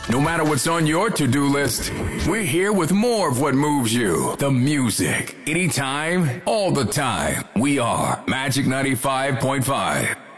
No matter what's on your to-do list, we're here with more of what moves you. The music. Anytime, all the time. We are Magic 95.5.